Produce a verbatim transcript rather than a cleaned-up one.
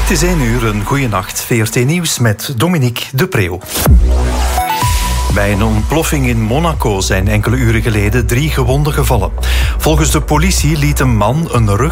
Het is één uur, een goeie nacht. V R T Nieuws met Dominique de Preeuw. Bij een ontploffing in Monaco zijn enkele uren geleden drie gewonden gevallen. Volgens de politie liet een man een rug